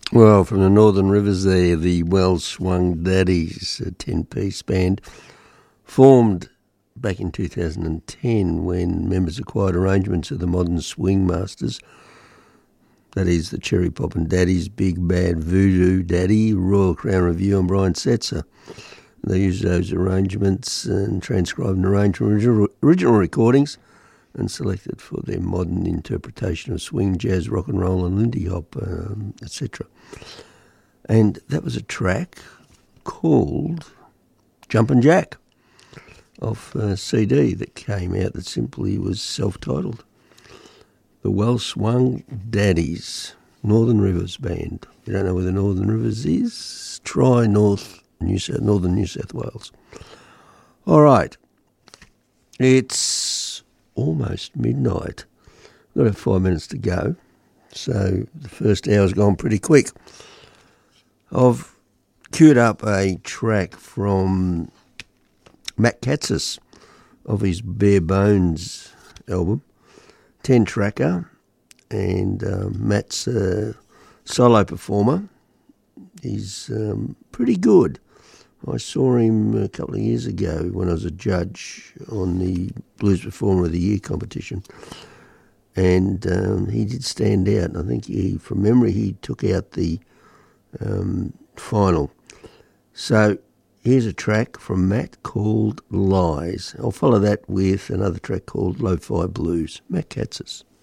Well, from the Northern Rivers there, the Well Swung Daddies, a 10-piece band, formed back in 2010 when members acquired arrangements of the Modern Swing Masters, that is the Cherry Poppin' Daddies, Big Bad Voodoo Daddy, Royal Crown Review and Brian Setzer. They used those arrangements and transcribed and arranged from original recordings and selected for their modern interpretation of swing, jazz, rock and roll and Lindy Hop, etc. And that was a track called Jumpin' Jack off a CD that came out that simply was self-titled. The Well Swung Daddies, Northern Rivers Band. If you don't know where the Northern Rivers is, try northern New South Wales. All right, it's almost midnight. We've got 5 minutes to go, so the first hour's gone pretty quick. I've queued up a track from Matt Katzis of his Bare Bones album, 10-tracker, and Matt's a solo performer. He's pretty good. I saw him a couple of years ago when I was a judge on the Blues Performer of the Year competition, and he did stand out. I think from memory, he took out the final. So here's a track from Matt called Lies. I'll follow that with another track called Lo-Fi Blues. Matt Katzis.